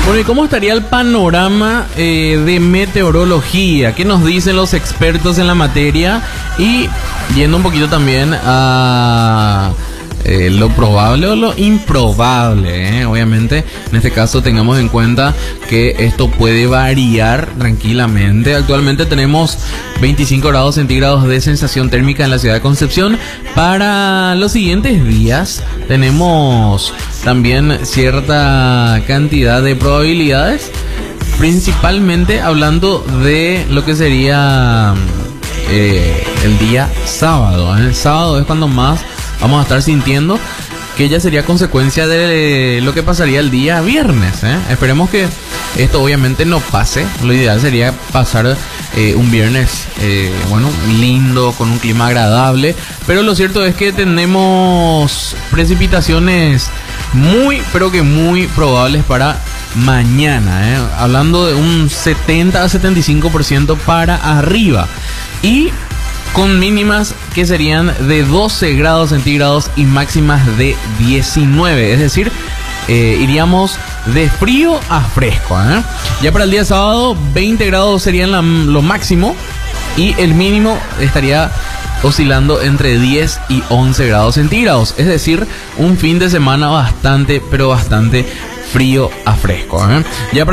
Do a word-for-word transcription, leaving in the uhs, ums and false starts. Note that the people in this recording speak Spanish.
Bueno, ¿y cómo estaría el panorama eh, de meteorología? ¿Qué nos dicen los expertos en la materia? Y yendo un poquito también a eh, lo probable o lo improbable, ¿eh? Obviamente, en este caso tengamos en cuenta que esto puede variar tranquilamente. Actualmente tenemos veinticinco grados centígrados de sensación térmica en la ciudad de Concepción. Para los siguientes días tenemos también cierta cantidad de probabilidades, principalmente hablando de lo que sería eh, el día sábado. El sábado es cuando más vamos a estar sintiendo que ya sería consecuencia de lo que pasaría el día viernes, ¿eh? Esperemos que esto obviamente no pase. Lo ideal sería pasar eh, un viernes eh, bueno, lindo, con un clima agradable, pero lo cierto es que tenemos precipitaciones muy, pero que muy probables para mañana, ¿eh? Hablando de un setenta a setenta y cinco por ciento para arriba, y con mínimas que serían de doce grados centígrados y máximas de diecinueve. Es decir, eh, iríamos de frío a fresco, ¿eh? Ya para el día sábado, veinte grados serían la, lo máximo, y el mínimo estaría oscilando entre diez y once grados centígrados. Es decir, un fin de semana bastante, pero bastante frío a fresco, ¿eh? Ya para